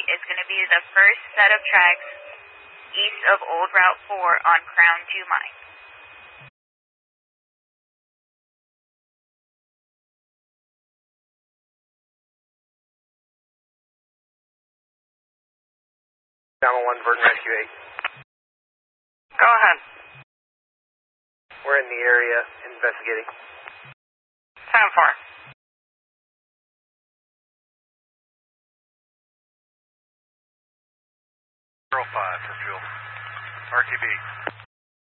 is going to be the first set of tracks east of Old Route 4 on Crown 2 Mine. Channel 1, Verdant Rescue 8. Go ahead. We're in the area investigating. 10-4. Zero 05 for fuel. RTB.